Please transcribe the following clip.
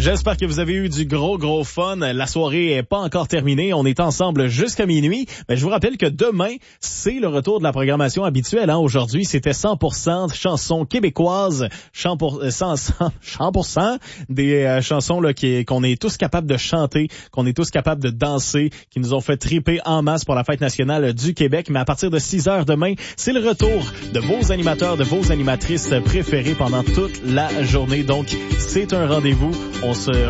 J'espère que vous avez eu du gros fun. La soirée est pas encore terminée. On est ensemble jusqu'à minuit. Mais je vous rappelle que demain, c'est le retour de la programmation habituelle. Aujourd'hui, c'était 100% chansons québécoises, 100% des chansons là qu'on est tous capables de chanter, qu'on est tous capables de danser, qui nous ont fait triper en masse pour la fête nationale du Québec. Mais à partir de 6 heures demain, c'est le retour de vos animateurs, de vos animatrices préférées pendant toute la journée. Donc, c'est un rendez-vous. On se